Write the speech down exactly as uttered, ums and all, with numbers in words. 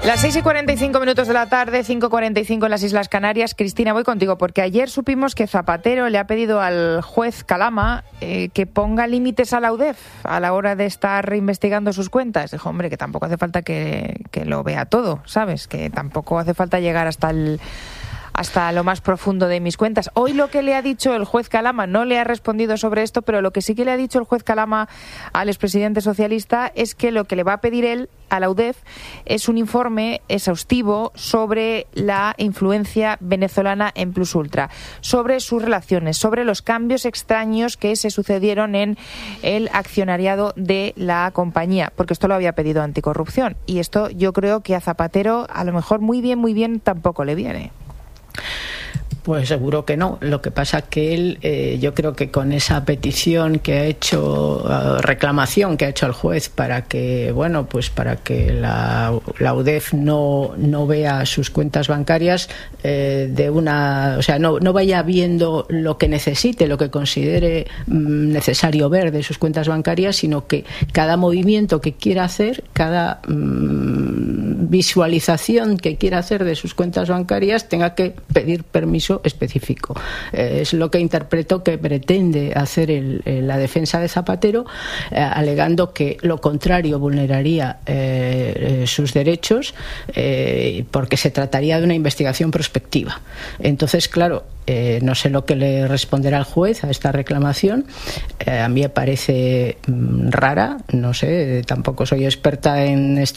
Las seis y cuarenta y cinco minutos de la tarde, cinco y cuarenta y cinco en las Islas Canarias. Cristina, voy contigo, porque ayer supimos que Zapatero le ha pedido al juez Calama eh, que ponga límites a la U D E F a la hora de estar investigando sus cuentas. Dijo, hombre, que tampoco hace falta que, que lo vea todo, ¿sabes? Que tampoco hace falta llegar hasta el... hasta lo más profundo de mis cuentas. Hoy lo que le ha dicho el juez Calama, no le ha respondido sobre esto, pero lo que sí que le ha dicho el juez Calama al expresidente socialista es que lo que le va a pedir él a la U D E F es un informe exhaustivo sobre la influencia venezolana en Plus Ultra, sobre sus relaciones, sobre los cambios extraños que se sucedieron en el accionariado de la compañía, porque esto lo había pedido Anticorrupción, y esto yo creo que a Zapatero a lo mejor muy bien, muy bien tampoco le viene. Pues seguro que no. Lo que pasa es que él, eh, yo creo que con esa petición que ha hecho, uh, reclamación que ha hecho el juez para que, bueno, pues para que la, la U D E F no, no vea sus cuentas bancarias eh, de una, o sea, no, no vaya viendo lo que necesite, lo que considere mm, necesario ver de sus cuentas bancarias, sino que cada movimiento que quiera hacer, cada mm, visualización que quiera hacer de sus cuentas bancarias tenga que pedir permiso específico. Eh, es lo que interpreto que pretende hacer el, el, la defensa de Zapatero, eh, alegando que lo contrario vulneraría eh, eh, sus derechos, eh, porque se trataría de una investigación prospectiva. Entonces, claro, Eh, no sé lo que le responderá el juez a esta reclamación. Eh, a mí me parece mm, rara, no sé, tampoco soy experta en